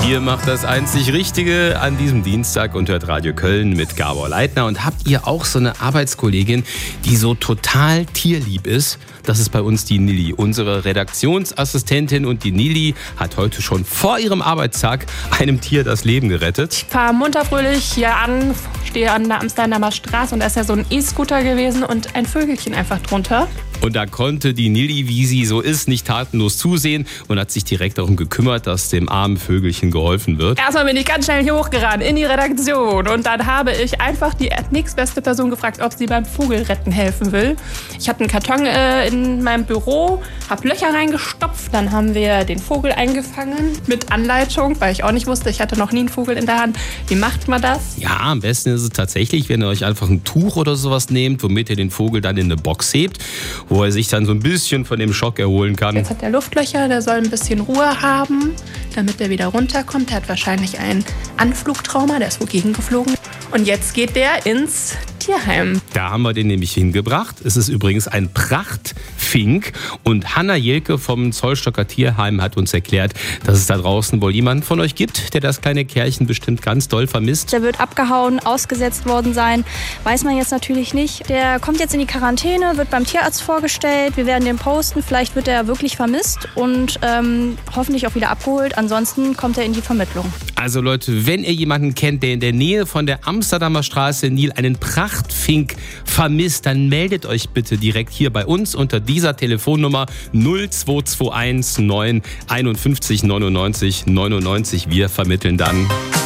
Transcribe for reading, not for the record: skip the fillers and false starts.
Ihr macht das einzig Richtige an diesem Dienstag und hört Radio Köln mit Gabor Leitner. Und habt ihr auch so eine Arbeitskollegin, die so total tierlieb ist? Das ist bei uns die Nilly, unsere Redaktionsassistentin. Und die Nilly hat heute schon vor ihrem Arbeitstag einem Tier das Leben gerettet. Ich fahre munter fröhlich hier an, stehe an der Amsterdamer Straße und da ist ja so ein E-Scooter gewesen und ein Vögelchen einfach drunter. Und da konnte die Nilly, wie sie so ist, nicht tatenlos zusehen und hat sich direkt darum gekümmert, dass dem armen Vögelchen geholfen wird. Erstmal bin ich ganz schnell hier hochgerannt in die Redaktion und dann habe ich einfach die nächstbeste Person gefragt, ob sie beim Vogelretten helfen will. Ich hatte einen Karton in meinem Büro, habe Löcher reingestopft, dann haben wir den Vogel eingefangen mit Anleitung, weil ich auch nicht wusste, ich hatte noch nie einen Vogel in der Hand. Wie macht man das? Ja, am besten ist es tatsächlich, wenn ihr euch einfach ein Tuch oder sowas nehmt, womit ihr den Vogel dann in eine Box hebt, wo er sich dann so ein bisschen von dem Schock erholen kann. Jetzt hat er Luftlöcher, der soll ein bisschen Ruhe haben, damit er wieder runterkommt. Der hat wahrscheinlich ein Anflugtrauma, der ist wohl gegengeflogen. Und jetzt geht der ins Tierheim. Da haben wir den nämlich hingebracht. Es ist übrigens ein Prachtfink. Und Hanna Jelke vom Zollstocker Tierheim hat uns erklärt, dass es da draußen wohl jemanden von euch gibt, der das kleine Kerlchen bestimmt ganz doll vermisst. Der wird abgehauen, ausgesetzt worden sein. Weiß man jetzt natürlich nicht. Der kommt jetzt in die Quarantäne, wird beim Tierarzt vorgestellt. Wir werden den posten. Vielleicht wird er wirklich vermisst und hoffentlich auch wieder abgeholt. Ansonsten kommt er in die Vermittlung. Also Leute, wenn ihr jemanden kennt, der in der Nähe von der Amsterdamer Straße in Nil einen Prachtfink vermisst, dann meldet euch bitte direkt hier bei uns unter dieser Telefonnummer 0221 9 51 99 99. Wir vermitteln dann.